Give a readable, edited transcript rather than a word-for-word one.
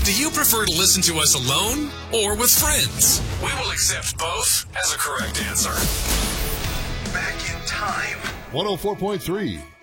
Do you prefer to listen to us alone or with friends? We will accept both as a correct answer. Back in time. 104.3